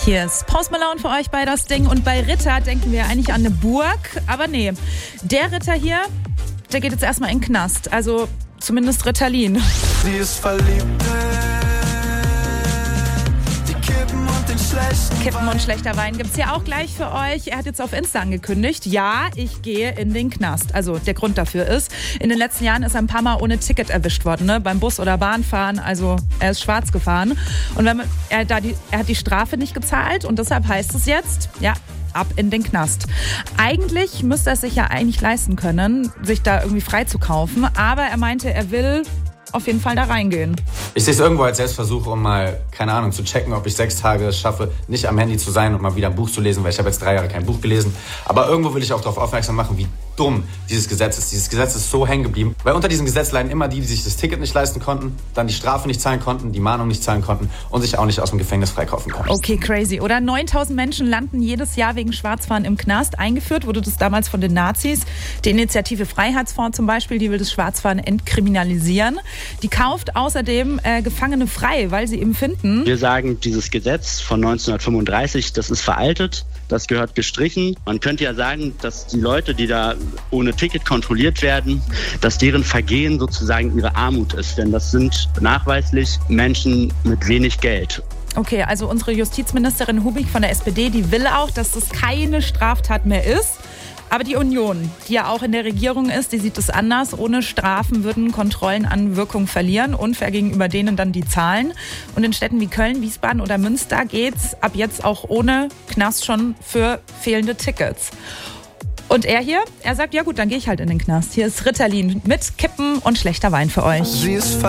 Hier ist Post Malone für euch bei das Ding. Und bei Ritter denken wir eigentlich an eine Burg. Aber nee, der Ritter hier, der geht jetzt erstmal in den Knast. Also zumindest Ritalin. Sie ist verliebt. Die Kippen und schlechter Wein gibt's hier auch gleich für euch. Er hat jetzt auf Insta angekündigt, ja, ich gehe in den Knast. Also der Grund dafür ist, in den letzten Jahren ist er ein paar Mal ohne Ticket erwischt worden, ne? Beim Bus- oder Bahnfahren. Also er ist schwarz gefahren. Und er hat die Strafe nicht gezahlt und deshalb heißt es jetzt, ja, ab in den Knast. Eigentlich müsste er es sich ja eigentlich leisten können, sich da irgendwie frei zu kaufen. Aber er meinte, er will auf jeden Fall da reingehen. Ich sehe es irgendwo als Selbstversuch, um mal, keine Ahnung, zu checken, ob ich 6 Tage es schaffe, nicht am Handy zu sein und mal wieder ein Buch zu lesen, weil ich habe jetzt 3 Jahre kein Buch gelesen. Aber irgendwo will ich auch darauf aufmerksam machen, wie dumm dieses Gesetz ist. Dieses Gesetz ist so hängen geblieben, weil unter diesem Gesetz leiden immer die sich das Ticket nicht leisten konnten, dann die Strafe nicht zahlen konnten, die Mahnung nicht zahlen konnten und sich auch nicht aus dem Gefängnis freikaufen konnten. Okay, crazy, oder? 9.000 Menschen landen jedes Jahr wegen Schwarzfahren im Knast. Eingeführt wurde das damals von den Nazis. Die Initiative Freiheitsfonds zum Beispiel, die will das Schwarzfahren entkriminalisieren. Die kauft außerdem Gefangene frei, weil sie eben finden. Wir sagen, dieses Gesetz von 1935, das ist veraltet, das gehört gestrichen. Man könnte ja sagen, dass die Leute, die da ohne Ticket kontrolliert werden, dass deren Vergehen sozusagen ihre Armut ist. Denn das sind nachweislich Menschen mit wenig Geld. Okay, also unsere Justizministerin Hubig von der SPD, die will auch, dass das keine Straftat mehr ist. Aber die Union, die ja auch in der Regierung ist, die sieht es anders. Ohne Strafen würden Kontrollen an Wirkung verlieren. Unfair gegenüber denen dann die Zahlen. Und in Städten wie Köln, Wiesbaden oder Münster geht's ab jetzt auch ohne Knast schon für fehlende Tickets. Und er hier, er sagt, ja gut, dann gehe ich halt in den Knast. Hier ist Ritalin mit Kippen und schlechter Wein für euch. Sie ist